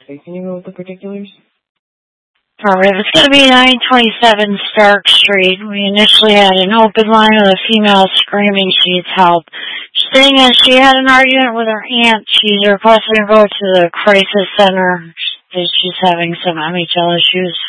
Okay, can you go with the particulars? Alright, it's going to be 927 Stark Street. We initially had an open line with a female screaming she needs help. Saying that she had an argument with her aunt. She's requesting to go to the crisis center. She's having some MHL issues.